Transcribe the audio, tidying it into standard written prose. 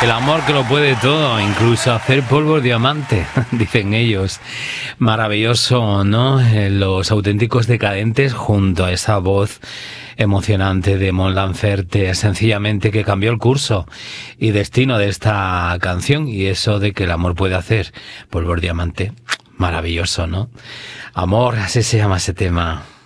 El amor que lo puede todo, incluso hacer polvo de diamante, dicen ellos. Maravilloso, ¿no? Los Auténticos Decadentes junto a esa voz emocionante de Mon Laferte, sencillamente que cambió el curso y destino de esta canción, y eso de que el amor puede hacer polvo de diamante. Maravilloso, ¿no? Amor, así se llama ese tema.